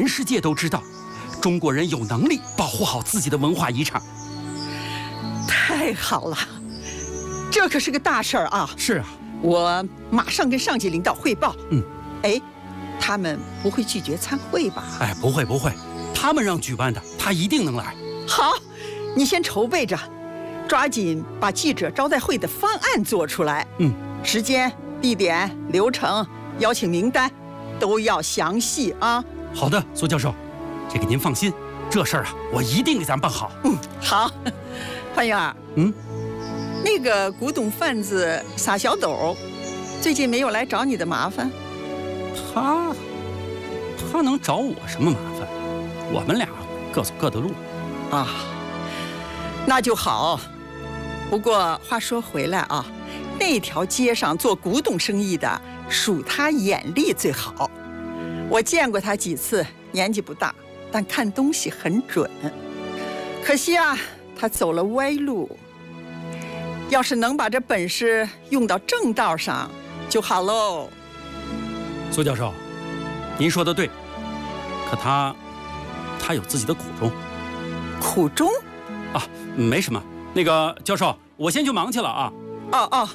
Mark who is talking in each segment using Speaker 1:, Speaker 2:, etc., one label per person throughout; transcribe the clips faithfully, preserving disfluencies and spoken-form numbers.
Speaker 1: 世界都知道，中国人有能力保护好自己的文化遗产。
Speaker 2: 太好了，这可是个大事儿啊！
Speaker 1: 是啊，
Speaker 2: 我马上跟上级领导汇报。
Speaker 1: 嗯，
Speaker 2: 哎，他们不会拒绝参会吧？
Speaker 1: 哎，不会不会，他们让举办的，他一定能来。
Speaker 2: 好，你先筹备着，抓紧把记者招待会的方案做出来。
Speaker 1: 嗯，
Speaker 2: 时间、地点、流程、邀请名单都要详细啊。
Speaker 1: 好的，苏教授，这个您放心，这事儿啊，我一定给咱办好。
Speaker 2: 嗯，好。潘源，
Speaker 1: 嗯，
Speaker 2: 那个古董贩子撒小斗，最近没有来找你的麻烦？
Speaker 1: 他，他能找我什么麻烦？我们俩各走各的路。
Speaker 2: 啊，那就好。不过话说回来啊，那条街上做古董生意的，属他眼力最好。我见过他几次，年纪不大，但看东西很准。可惜啊，他走了歪路。要是能把这本事用到正道上，就好喽。
Speaker 1: 苏教授，您说的对，可他，他有自己的苦衷。
Speaker 2: 苦衷？
Speaker 1: 啊，没什么。那个教授，我先去忙去了啊。
Speaker 2: 哦哦。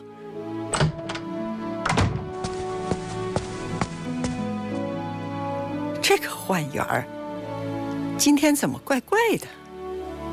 Speaker 2: 这个换员儿，今天怎么怪怪的？